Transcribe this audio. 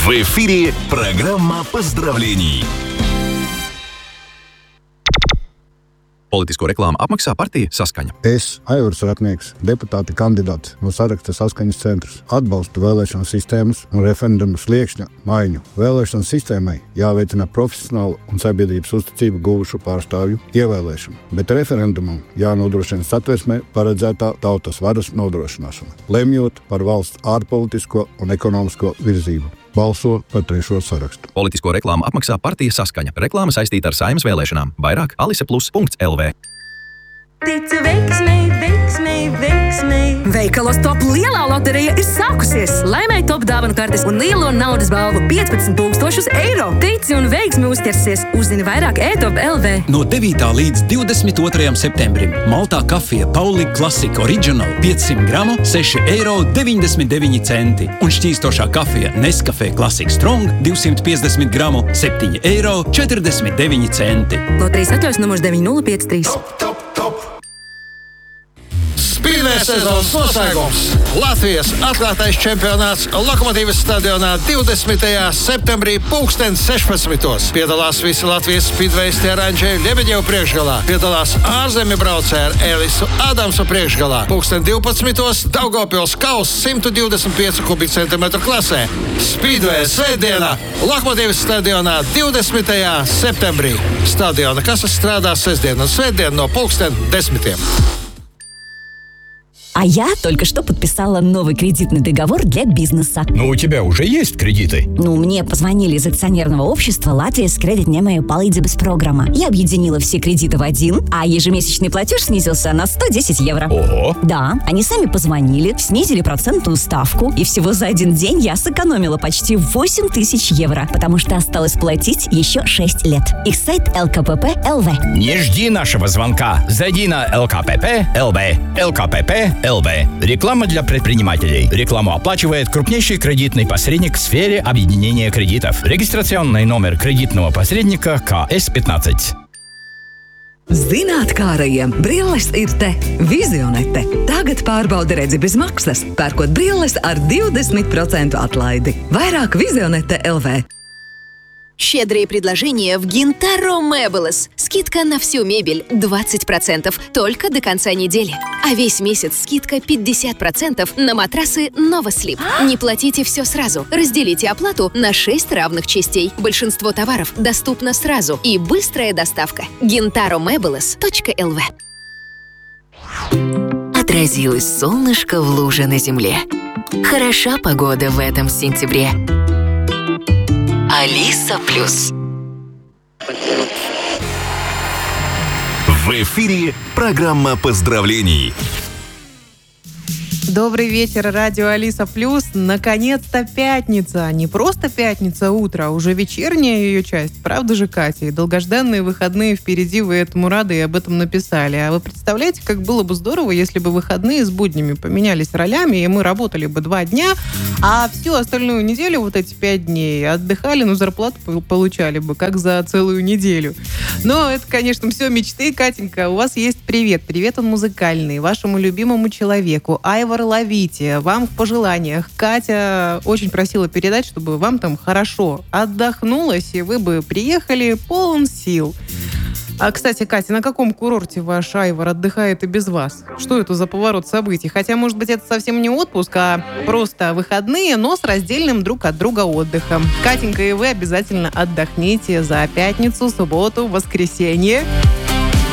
В эфире программа поздравлений. Politisko reklāmu apmaksā partija Saskaņa. Es, Aivars Ratnieks, deputāta kandidāts no saraksta Saskaņas centrs, atbalstu vēlēšanu sistēmas un referendumu sliekšņa maiņu. Vēlēšanu sistēmai jāveicina profesionālu un sabiedrības uzticību guvušu pārstāvju ievēlēšanu, bet referendumam jānodrošina satversmē paredzētā tautas varas nodrošināšana, lemjot par valsts ārpolitisko un ekonomisko virzību. Balso par 3. sarakstu. Politisko reklāmu apmaksā partija Saskaņa. Reklāma saistīta ar Saeimas vēlēšanām. Vairāk aliseplus.lv. Ticu veiksmei, veiksmei, veiksmei. Veikalos Top lielā loterija ir sākusies. Laimēji Top dāvanu kartes un lielo naudas balvu 15,000 eiro. Tici un veiksmi uzķersies. Uzzini vairāk e-Top LV. No 9. līdz 22. septembrim Maltā kafija Pauli Classic Original 500 gramu 6,99 eiro. Un šķīstošā kafija Nescafé Classic Strong 250 gramu 7,49 eiro. Loterijas atļaus numurs 9053. Spīdvēja sezonas noslēgums. Latvijas atklātais čempionāts Lokomotīvas stadionā 20. septembrī 16:00. Piedalās visi Latvijas spīdvējas tieranģēji Ļebeģevu priekšgalā. Piedalās ārzemju braucēji ar Elisu Adamsu priekšgalā. 12:00 Daugavpils Kauss 125 kubikcentimetru klasē. Spīdvēja svētdienā Lokomotīvas stadionā 20. septembrī. Stadiona kases strādās sestdien un svētdien no 10:00. А я только что подписала новый кредитный договор для бизнеса. Но у тебя уже есть кредиты? Мне позвонили из акционерного общества Латвijas kreditņēmēju palīdzības программа. Я объединила все кредиты в один, а ежемесячный платеж снизился на 110 евро. Ого! Да, они сами позвонили, снизили процентную ставку, и всего за один день я сэкономила почти 8000 евро, потому что осталось платить еще 6 лет. Их сайт LKPP.LV. Не жди нашего звонка. Зайди на LKPP.LV. LKPP.LV. Реклама для предпринимателей. Рекламу оплачивает крупнейший кредитный посредник в сфере объединения кредитов. Регистрационный номер кредитного посредника КС-15. Zinātkārajiem brilles ir te. Vizionete. Tagad pārbaudi redzi bez maksas, pērkot brilles ar 20% atlaidi. Vairāk Vizionete LV. Щедрые предложения в Gintaro Meubles. Скидка на всю мебель 20% только до конца недели. А весь месяц скидка 50% на матрасы Novaslip. Не платите все сразу. Разделите оплату на 6 равных частей. Большинство товаров доступно сразу. И быстрая доставка. GintaroMeubles.lv. Отразилось солнышко в луже на земле. Хороша погода в этом сентябре. Алиса Плюс. В эфире программа поздравлений. Добрый вечер, радио Алиса Плюс. Наконец-то пятница. Не просто пятница утро, а уже вечерняя ее часть. Правда же, Катя? И долгожданные выходные впереди, вы этому рады и об этом написали. А вы представляете, как было бы здорово, если бы выходные с буднями поменялись ролями, и мы работали бы 2 дня, а всю остальную неделю, вот эти 5 дней, отдыхали, но зарплату получали бы, как за целую неделю. Но это, конечно, все мечты. Катенька, у вас есть привет. Привет он музыкальный. Вашему любимому человеку, Айвар Ловите. Вам в пожеланиях. Катя очень просила передать, чтобы вам там хорошо отдохнулось, и вы бы приехали полон сил. А, кстати, Катя, на каком курорте ваш Айвар отдыхает и без вас? Что это за поворот событий? Хотя, может быть, это совсем не отпуск, а просто выходные, но с раздельным друг от друга отдыхом. Катенька, и вы обязательно отдохните за пятницу, субботу, воскресенье.